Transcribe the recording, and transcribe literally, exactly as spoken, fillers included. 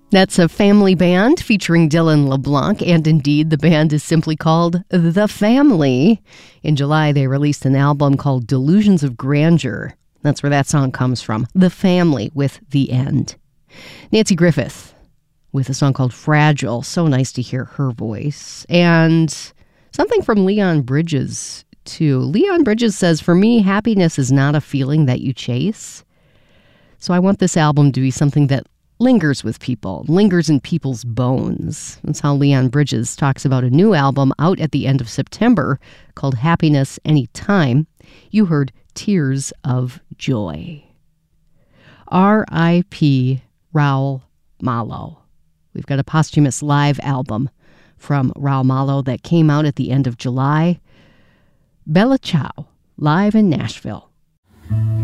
That's a family band featuring Dylan LeBlanc, and indeed, the band is simply called The Family. In July, they released an album called Delusions of Grandeur. That's where that song comes from. The Family with The End. Nancy Griffith with a song called Fragile. So nice to hear her voice. And something from Leon Bridges, too. Leon Bridges says, for me, happiness is not a feeling that you chase. So I want this album to be something that lingers with people, lingers in people's bones. That's how Leon Bridges talks about a new album out at the end of September called Happiness Anytime. You heard Tears of Joy. R I P Raul Malo. We've got a posthumous live album from Raul Malo that came out at the end of July. Bella Ciao, live in Nashville.